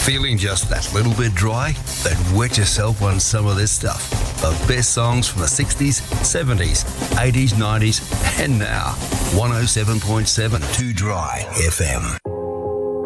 Feeling just that little bit dry? Then wet yourself on some of this stuff. The best songs from the 60s, 70s, 80s, 90s, and now. 107.7 2 Dry FM.